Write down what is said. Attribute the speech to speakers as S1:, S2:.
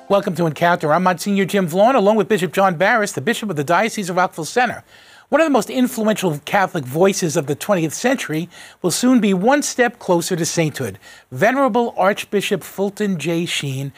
S1: Welcome to Encounter. I'm Monsignor Jim Vaughn, along with Bishop John Barris, the Bishop of the Diocese of Rockville Centre. One of the most influential Catholic voices of the 20th century will soon be one step closer to sainthood. Venerable Archbishop Fulton J. Sheen